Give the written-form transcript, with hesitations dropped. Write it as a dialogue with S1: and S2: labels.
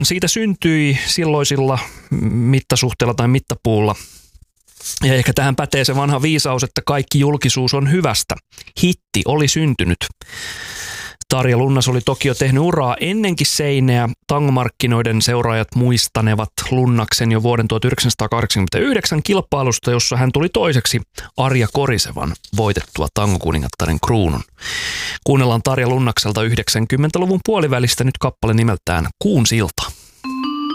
S1: siitä syntyi silloisilla mittasuhteilla tai mittapuulla. Ja ehkä tähän pätee se vanha viisaus, että kaikki julkisuus on hyvästä. Hitti oli syntynyt. Tarja Lunnas oli toki jo tehnyt uraa ennenkin Seineä. Tangomarkkinoiden seuraajat muistanevat Lunnaksen jo vuoden 1989 kilpailusta, jossa hän tuli toiseksi Arja Korisevan voitettua tangokuningattaren kruunun. Kuunnellaan Tarja Lunnakselta 90-luvun puolivälistä nyt kappale nimeltään Kuun silta.